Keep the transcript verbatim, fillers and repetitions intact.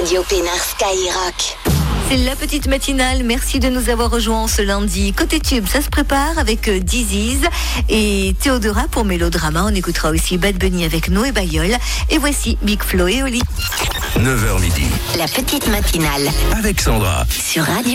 Radio Pénard Skyrock. C'est la petite matinale, merci de nous avoir rejoints ce lundi. Côté tube, ça se prépare avec Diziz et Théodora pour Mélodrama. On écoutera aussi Bad Bunny avec Noé Bayol. Et voici Big Flo et Oli. neuf heures midi. La petite matinale. Avec Sandra. Sur Radio